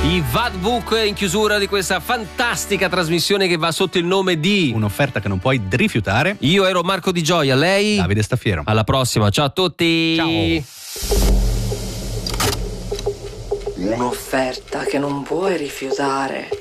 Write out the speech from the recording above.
I Vadbook in chiusura di questa fantastica trasmissione che va sotto il nome di Un'offerta che non puoi rifiutare. Io ero Marco Di Gioia, lei? Davide Staffiero. Alla prossima, ciao a tutti. Ciao. Un'offerta che non puoi rifiutare.